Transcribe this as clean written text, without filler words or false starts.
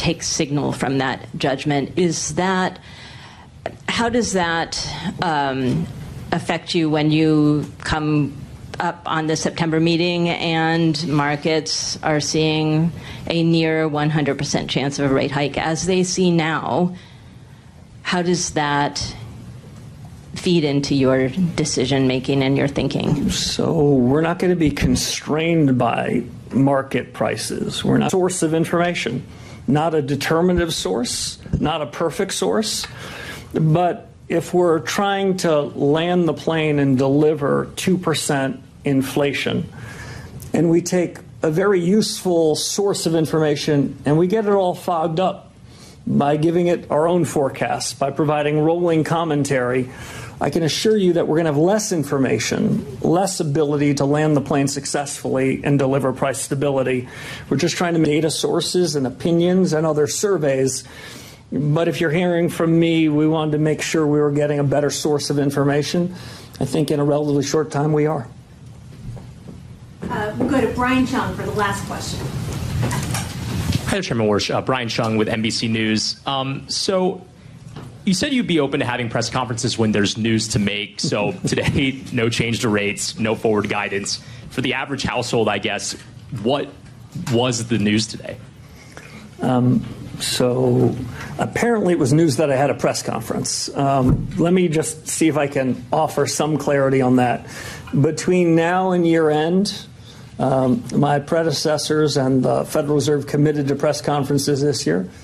take signal from that judgment. How does that affect you when you come up on the September meeting and markets are seeing a near 100% chance of a rate hike as they see now? How does that feed into your decision making and your thinking? So we're not going to be constrained by market prices. We're not a source of information, not a determinative source, not a perfect source. But if we're trying to land the plane and deliver 2% inflation, and we take a very useful source of information and we get it all fogged up by giving it our own forecasts, by providing rolling commentary, I can assure you that we're going to have less information, less ability to land the plane successfully and deliver price stability. We're just trying to make data sources and opinions and other surveys. But if you're hearing from me, we wanted to make sure we were getting a better source of information. I think in a relatively short time we are. We'll go to Brian Chung for the last question. Hi, Chairman Warsh. Brian Chung with NBC News. So you said you'd be open to having press conferences when there's news to make. So today, no change to rates, no forward guidance. For the average household, I guess, what was the news today? So apparently it was news that I had a press conference. Let me just see if I can offer some clarity on that. Between now and year end, my predecessors and the Federal Reserve committed to press conferences this year.